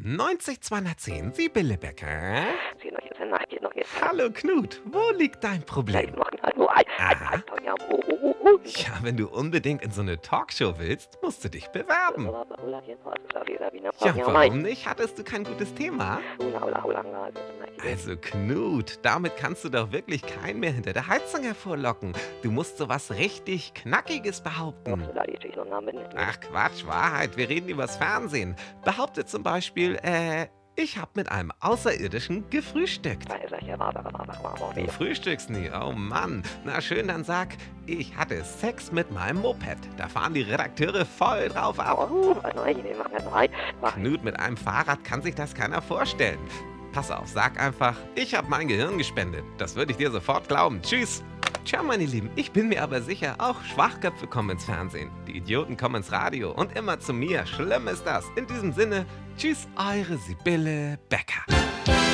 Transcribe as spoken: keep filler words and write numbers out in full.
neunzig zweihundertzehn, Sibylle Becker. Sie noch jetzt nein, hier noch jetzt. Hallo Knut, wo liegt dein Problem? Noch halt nur ein. Aha. Ja, oh, oh, oh, oh. Ja, wenn du unbedingt in so eine Talkshow willst, musst du dich bewerben. Ja, warum nicht? Hattest du kein gutes Thema? Also Knut, damit kannst du doch wirklich keinen mehr hinter der Heizung hervorlocken. Du musst so was richtig Knackiges behaupten. Ach Quatsch, Wahrheit, wir reden übers Fernsehen. Behaupte zum Beispiel, äh, ich hab mit einem Außerirdischen gefrühstückt. Du frühstückst nie, oh Mann. Na schön, dann sag, ich hatte Sex mit meinem Moped. Da fahren die Redakteure voll drauf ab. Knut, mit einem Fahrrad kann sich das keiner vorstellen. Pass auf, sag einfach, ich habe mein Gehirn gespendet. Das würde ich dir sofort glauben. Tschüss. Tja, meine Lieben, ich bin mir aber sicher, auch Schwachköpfe kommen ins Fernsehen. Die Idioten kommen ins Radio und immer zu mir. Schlimm ist das. In diesem Sinne, tschüss, eure Sibylle Becker.